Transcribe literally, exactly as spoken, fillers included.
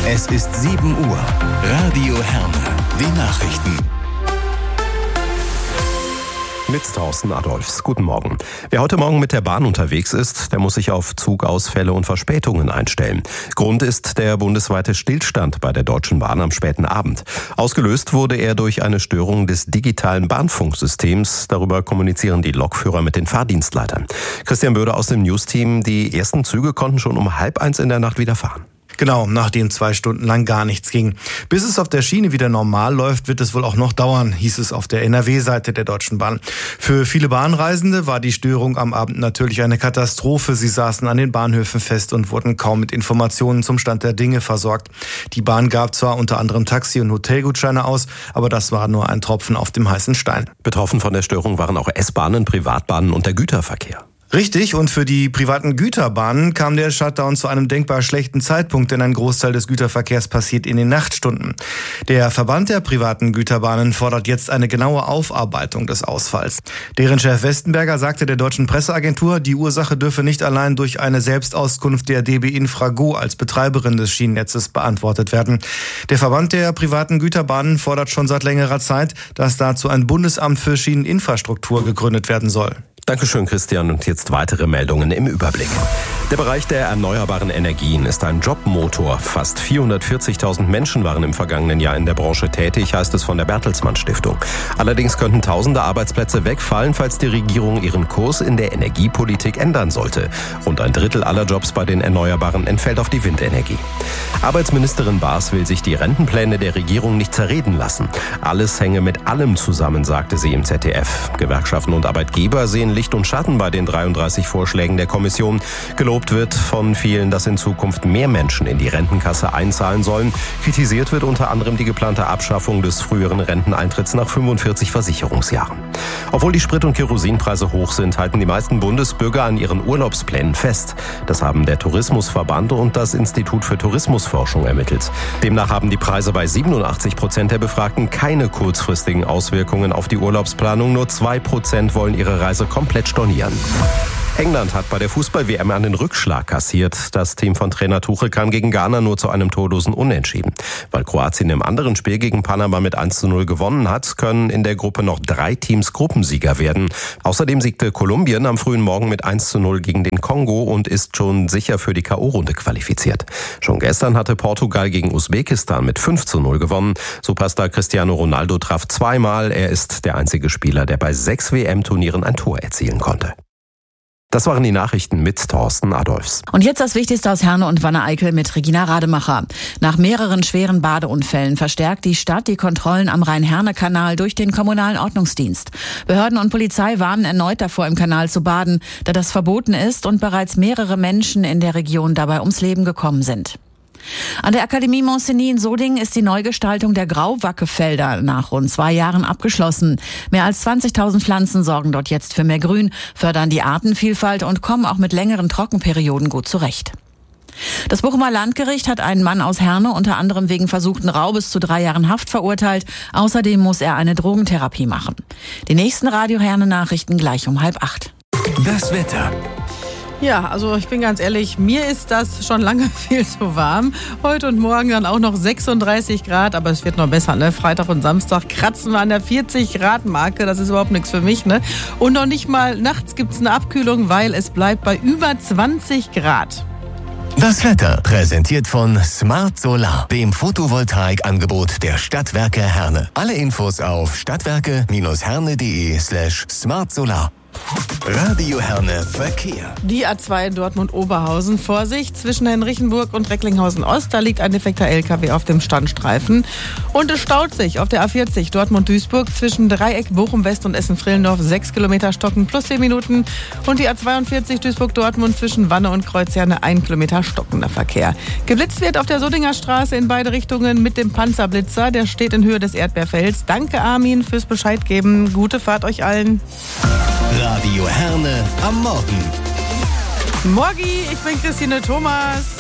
Es ist sieben Uhr. Radio Herne. Die Nachrichten. Mit Thorsten Adolfs. Guten Morgen. Wer heute Morgen mit der Bahn unterwegs ist, der muss sich auf Zugausfälle und Verspätungen einstellen. Grund ist der bundesweite Stillstand bei der Deutschen Bahn am späten Abend. Ausgelöst wurde er durch eine Störung des digitalen Bahnfunksystems. Darüber kommunizieren die Lokführer mit den Fahrdienstleitern. Christian Böde aus dem News-Team. Die ersten Züge konnten schon um halb eins in der Nacht wieder fahren. Genau, nachdem zwei Stunden lang gar nichts ging. Bis es auf der Schiene wieder normal läuft, wird es wohl auch noch dauern, hieß es auf der N R W-Seite der Deutschen Bahn. Für viele Bahnreisende war die Störung am Abend natürlich eine Katastrophe. Sie saßen an den Bahnhöfen fest und wurden kaum mit Informationen zum Stand der Dinge versorgt. Die Bahn gab zwar unter anderem Taxi- und Hotelgutscheine aus, aber das war nur ein Tropfen auf dem heißen Stein. Betroffen von der Störung waren auch S-Bahnen, Privatbahnen und der Güterverkehr. Richtig, und für die privaten Güterbahnen kam der Shutdown zu einem denkbar schlechten Zeitpunkt, denn ein Großteil des Güterverkehrs passiert in den Nachtstunden. Der Verband der privaten Güterbahnen fordert jetzt eine genaue Aufarbeitung des Ausfalls. Deren Chef Westenberger sagte der deutschen Presseagentur, die Ursache dürfe nicht allein durch eine Selbstauskunft der D B Infrago als Betreiberin des Schienennetzes beantwortet werden. Der Verband der privaten Güterbahnen fordert schon seit längerer Zeit, dass dazu ein Bundesamt für Schieneninfrastruktur gegründet werden soll. Dankeschön, Christian. Und jetzt weitere Meldungen im Überblick. Der Bereich der erneuerbaren Energien ist ein Jobmotor. Fast vierhundertvierzigtausend Menschen waren im vergangenen Jahr in der Branche tätig, heißt es von der Bertelsmann Stiftung. Allerdings könnten tausende Arbeitsplätze wegfallen, falls die Regierung ihren Kurs in der Energiepolitik ändern sollte. Rund ein Drittel aller Jobs bei den Erneuerbaren entfällt auf die Windenergie. Arbeitsministerin Baas will sich die Rentenpläne der Regierung nicht zerreden lassen. Alles hänge mit allem zusammen, sagte sie im Z D F. Gewerkschaften und Arbeitgeber sehen Licht und Schatten bei den dreiunddreißig Vorschlägen der Kommission. Gelobt wird von vielen, dass in Zukunft mehr Menschen in die Rentenkasse einzahlen sollen. Kritisiert wird unter anderem die geplante Abschaffung des früheren Renteneintritts nach fünfundvierzig Versicherungsjahren. Obwohl die Sprit- und Kerosinpreise hoch sind, halten die meisten Bundesbürger an ihren Urlaubsplänen fest. Das haben der Tourismusverband und das Institut für Tourismusforschung ermittelt. Demnach haben die Preise bei siebenundachtzig Prozent der Befragten keine kurzfristigen Auswirkungen auf die Urlaubsplanung. Nur zwei Prozent wollen ihre Reise komplett stornieren. England hat bei der Fußball-W M einen Rückschlag kassiert. Das Team von Trainer Tuchel kam gegen Ghana nur zu einem torlosen Unentschieden. Weil Kroatien im anderen Spiel gegen Panama mit eins zu null gewonnen hat, können in der Gruppe noch drei Teams Gruppensieger werden. Außerdem siegte Kolumbien am frühen Morgen mit eins zu null gegen den Kongo und ist schon sicher für die K O-Runde qualifiziert. Schon gestern hatte Portugal gegen Usbekistan mit fünf zu null gewonnen. Superstar Cristiano Ronaldo traf zweimal. Er ist der einzige Spieler, der bei sechs W M-Turnieren ein Tor erzielen konnte. Das waren die Nachrichten mit Thorsten Adolfs. Und jetzt das Wichtigste aus Herne und Wanne-Eickel mit Regina Rademacher. Nach mehreren schweren Badeunfällen verstärkt die Stadt die Kontrollen am Rhein-Herne-Kanal durch den kommunalen Ordnungsdienst. Behörden und Polizei warnen erneut davor, im Kanal zu baden, da das verboten ist und bereits mehrere Menschen in der Region dabei ums Leben gekommen sind. An der Akademie Montsigny in Sodingen ist die Neugestaltung der Grauwackefelder nach rund zwei Jahren abgeschlossen. Mehr als zwanzigtausend Pflanzen sorgen dort jetzt für mehr Grün, fördern die Artenvielfalt und kommen auch mit längeren Trockenperioden gut zurecht. Das Bochumer Landgericht hat einen Mann aus Herne unter anderem wegen versuchten Raubes zu drei Jahren Haft verurteilt. Außerdem muss er eine Drogentherapie machen. Die nächsten Radio Herne Nachrichten gleich um halb acht. Das Wetter. Ja, also ich bin ganz ehrlich, mir ist das schon lange viel zu warm. Heute und morgen dann auch noch sechsunddreißig Grad, aber es wird noch besser, ne? Freitag und Samstag kratzen wir an der vierzig Grad Marke, das ist überhaupt nichts für mich, ne? Und noch nicht mal nachts gibt's eine Abkühlung, weil es bleibt bei über zwanzig Grad. Das Wetter präsentiert von Smart Solar, dem Photovoltaikangebot der Stadtwerke Herne. Alle Infos auf stadtwerke-herne.de slash smartsolar. Radio Herne Verkehr. Die A zwei in Dortmund-Oberhausen. Vorsicht, zwischen Henrichenburg und Recklinghausen-Ost, da liegt ein defekter L K W auf dem Standstreifen. Und es staut sich auf der A vierzig Dortmund-Duisburg zwischen Dreieck, Bochum-West und Essen-Frillendorf. Sechs Kilometer stocken plus zehn Minuten. Und die A zweiundvierzig Duisburg-Dortmund zwischen Wanne und Kreuzherne. Ein Kilometer stockender Verkehr. Geblitzt wird auf der Sodinger Straße in beide Richtungen mit dem Panzerblitzer. Der steht in Höhe des Erdbeerfelds. Danke, Armin, fürs Bescheid geben. Gute Fahrt euch allen. Radio Herne am Morgen. Morgi, ich bin Christine Thomas.